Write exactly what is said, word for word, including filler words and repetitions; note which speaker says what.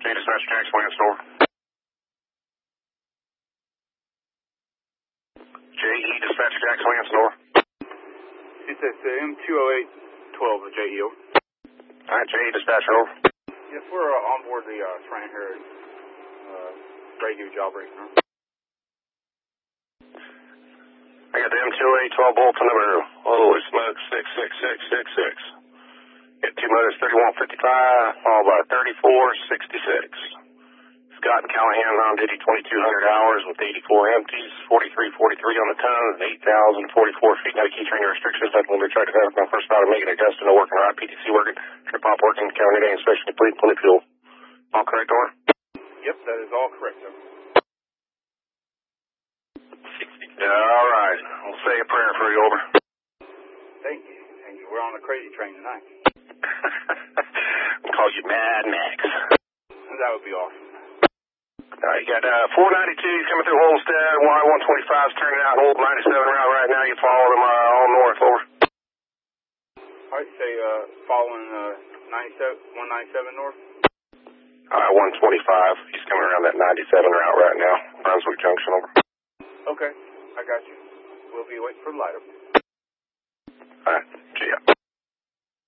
Speaker 1: Dispatch Jackson Lance Store. J E Dispatch Jackson Lance Store.
Speaker 2: He says uh, M two oh eight twelve J E O.
Speaker 1: Alright, J E Dispatch over.
Speaker 2: Yes, we're uh, on board the uh, train here at uh, Greyview Jawbreak. Huh?
Speaker 1: I got the M two oh eight twelve Bolton number. Holy smoke, six six six six six. Get two motors thirty-one fifty-five, followed by thirty-four sixty-six. Scott and Callahan on duty twenty-two hundred hours with eighty-four empties, forty-three forty-three on the ton, eight thousand forty-four feet. Now key train restrictions. Nothing limited track traffic. My first spot of making Augusta, no working right. P T C working. Trip hop working. County day inspection complete. Plenty fuel. All correct, over?
Speaker 2: Yep, that is all correct, sir.
Speaker 1: All right. We'll say a prayer for you, over.
Speaker 2: Thank you. Thank you. We're on a crazy train tonight.
Speaker 1: We'll call you Mad Max.
Speaker 2: That would be awesome.
Speaker 1: All right, you got uh, four ninety-twos coming through Holstead. Y one twenty-five's turning out old ninety-seven route right now. You follow them uh, all north, over.
Speaker 2: All right, say uh, following uh, ninety-seven, one ninety-seven north.
Speaker 1: All right, one twenty-five. He's coming around that ninety-seven route right now. Brunswick Junction, over.
Speaker 2: Okay, I got you. We'll be waiting for the light up.
Speaker 1: All right, G I.